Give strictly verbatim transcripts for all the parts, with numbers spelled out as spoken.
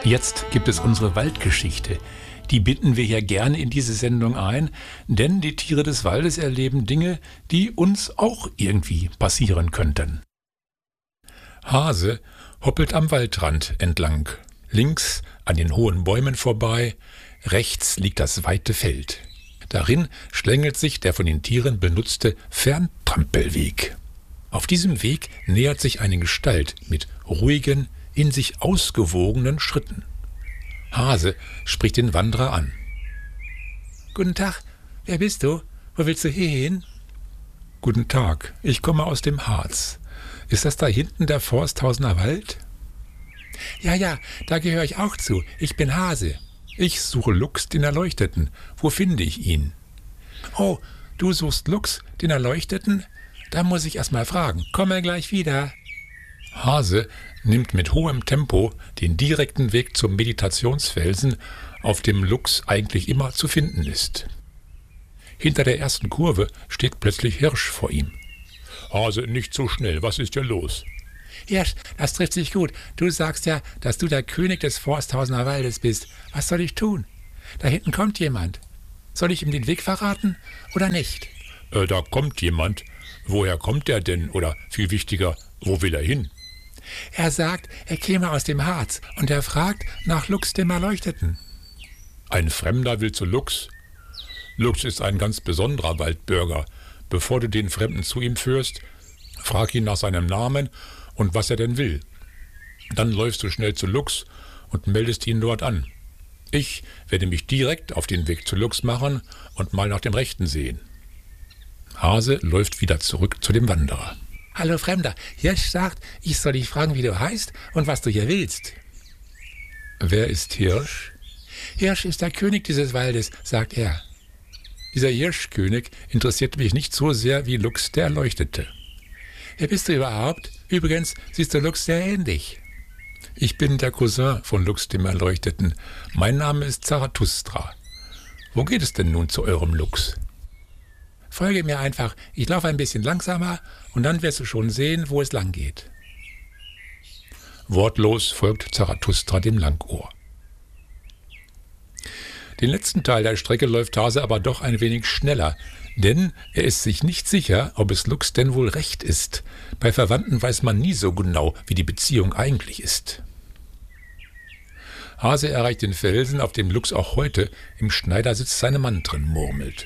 Jetzt gibt es unsere Waldgeschichte. Die binden wir hier gerne in diese Sendung ein, denn die Tiere des Waldes erleben Dinge, die uns auch irgendwie passieren könnten. Hase hoppelt am Waldrand entlang. Links an den hohen Bäumen vorbei, rechts liegt das weite Feld. Darin schlängelt sich der von den Tieren benutzte Ferntrampelweg. Auf diesem Weg nähert sich eine Gestalt mit ruhigen, in sich ausgewogenen Schritten. Hase spricht den Wanderer an. »Guten Tag, wer bist du? Wo willst du hin?« »Guten Tag, ich komme aus dem Harz. Ist das da hinten der Forsthausener Wald?« »Ja, ja, da gehöre ich auch zu. Ich bin Hase. Ich suche Luchs, den Erleuchteten. Wo finde ich ihn?« »Oh, du suchst Luchs, den Erleuchteten? Da muss ich erst mal fragen. Komme gleich wieder.« Hase nimmt mit hohem Tempo den direkten Weg zum Meditationsfelsen, auf dem Luchs eigentlich immer zu finden ist. Hinter der ersten Kurve steht plötzlich Hirsch vor ihm. »Hase, nicht so schnell, was ist hier los?« »Hirsch, das trifft sich gut. Du sagst ja, dass du der König des Forsthausener Waldes bist. Was soll ich tun? Da hinten kommt jemand. Soll ich ihm den Weg verraten oder nicht?« Äh, da kommt jemand. Woher kommt er denn? Oder viel wichtiger, wo will er hin?« »Er sagt, er käme aus dem Harz und er fragt nach Luchs dem Erleuchteten.« »Ein Fremder will zu Luchs? Luchs ist ein ganz besonderer Waldbürger. Bevor du den Fremden zu ihm führst, frag ihn nach seinem Namen und was er denn will. Dann läufst du schnell zu Luchs und meldest ihn dort an. Ich werde mich direkt auf den Weg zu Luchs machen und mal nach dem Rechten sehen.« Hase läuft wieder zurück zu dem Wanderer. »Hallo Fremder, Hirsch sagt, ich soll dich fragen, wie du heißt und was du hier willst.« »Wer ist Hirsch?« »Hirsch ist der König dieses Waldes«, sagt er. »Dieser Hirschkönig interessiert mich nicht so sehr wie Luchs der Erleuchtete.« »Wer bist du überhaupt? Übrigens siehst du Luchs sehr ähnlich.« »Ich bin der Cousin von Luchs dem Erleuchteten. Mein Name ist Zarathustra. Wo geht es denn nun zu eurem Luchs?« »Folge mir einfach. Ich laufe ein bisschen langsamer und dann wirst du schon sehen, wo es lang geht.« Wortlos folgt Zarathustra dem Langohr. Den letzten Teil der Strecke läuft Hase aber doch ein wenig schneller, denn er ist sich nicht sicher, ob es Luchs denn wohl recht ist. Bei Verwandten weiß man nie so genau, wie die Beziehung eigentlich ist. Hase erreicht den Felsen, auf dem Luchs auch heute im Schneidersitz seine Mantren murmelt.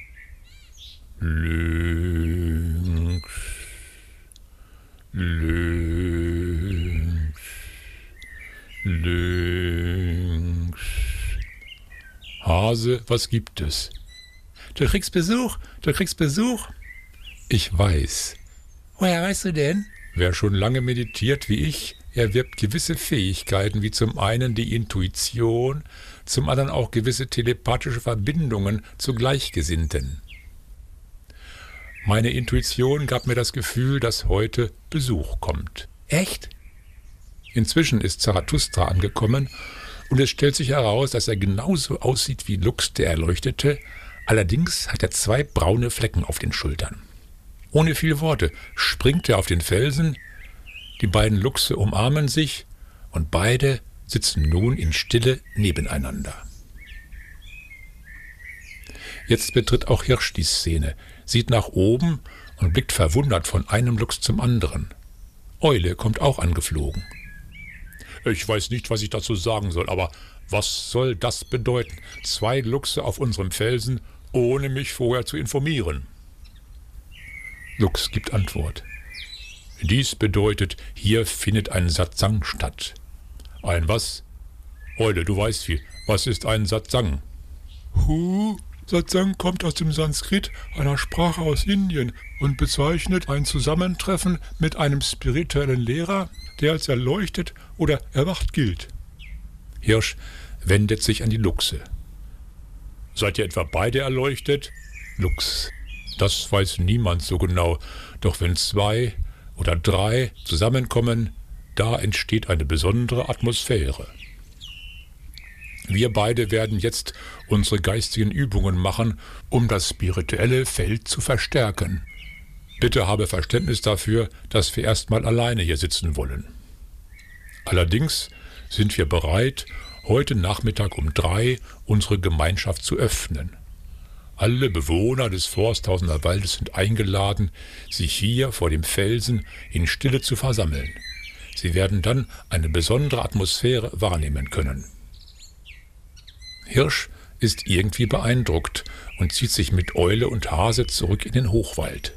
Lynx, Lynx, Lynx. Hase, was gibt es? »Du kriegst Besuch, du kriegst Besuch.« »Ich weiß.« »Woher weißt du denn?« »Wer schon lange meditiert wie ich, erwirbt gewisse Fähigkeiten, wie zum einen die Intuition, zum anderen auch gewisse telepathische Verbindungen zu Gleichgesinnten. Meine Intuition gab mir das Gefühl, dass heute Besuch kommt.« »Echt?« Inzwischen ist Zarathustra angekommen und es stellt sich heraus, dass er genauso aussieht wie Luchs der Erleuchtete, allerdings hat er zwei braune Flecken auf den Schultern. Ohne viele Worte springt er auf den Felsen, die beiden Luchse umarmen sich und beide sitzen nun in Stille nebeneinander. Jetzt betritt auch Hirsch die Szene, sieht nach oben und blickt verwundert von einem Luchs zum anderen. Eule kommt auch angeflogen. »Ich weiß nicht, was ich dazu sagen soll, aber was soll das bedeuten? Zwei Luchse auf unserem Felsen, ohne mich vorher zu informieren.« Luchs gibt Antwort. »Dies bedeutet, hier findet ein Satsang statt.« »Ein was?« »Eule, du weißt viel. Was ist ein Satsang?« »Hu, Satsang kommt aus dem Sanskrit, einer Sprache aus Indien, und bezeichnet ein Zusammentreffen mit einem spirituellen Lehrer, der als erleuchtet oder erwacht gilt.« Hirsch wendet sich an die Luchse. »Seid ihr etwa beide erleuchtet?« Luchs. »Das weiß niemand so genau, doch wenn zwei oder drei zusammenkommen, da entsteht eine besondere Atmosphäre. Wir beide werden jetzt unsere geistigen Übungen machen, um das spirituelle Feld zu verstärken. Bitte habe Verständnis dafür, dass wir erstmal alleine hier sitzen wollen. Allerdings sind wir bereit, heute Nachmittag um drei unsere Gemeinschaft zu öffnen. Alle Bewohner des Forsthausener Waldes sind eingeladen, sich hier vor dem Felsen in Stille zu versammeln. Sie werden dann eine besondere Atmosphäre wahrnehmen können. Hirsch ist irgendwie beeindruckt und zieht sich mit Eule und Hase zurück in den Hochwald.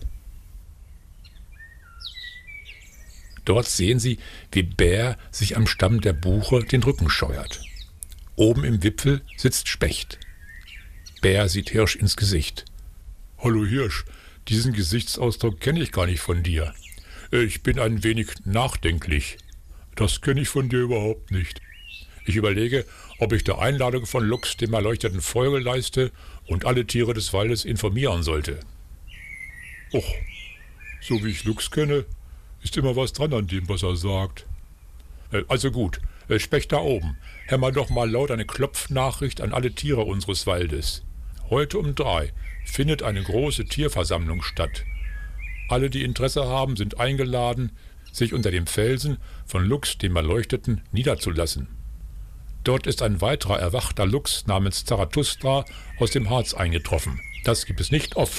Dort sehen sie, wie Bär sich am Stamm der Buche den Rücken scheuert. Oben im Wipfel sitzt Specht. Bär sieht Hirsch ins Gesicht. »Hallo Hirsch, diesen Gesichtsausdruck kenne ich gar nicht von dir. Ich bin ein wenig nachdenklich. Das kenne ich von dir überhaupt nicht. Ich überlege, ob ich der Einladung von Luchs dem Erleuchteten Folge leiste und alle Tiere des Waldes informieren sollte.« »Och, so wie ich Luchs kenne, ist immer was dran an dem, was er sagt. Also gut, Specht da oben, hämmer doch mal laut eine Klopfnachricht an alle Tiere unseres Waldes. Heute um drei findet eine große Tierversammlung statt. Alle, die Interesse haben, sind eingeladen, sich unter dem Felsen von Luchs dem Erleuchteten niederzulassen. Dort ist ein weiterer erwachter Luchs namens Zarathustra aus dem Harz eingetroffen. Das gibt es nicht oft.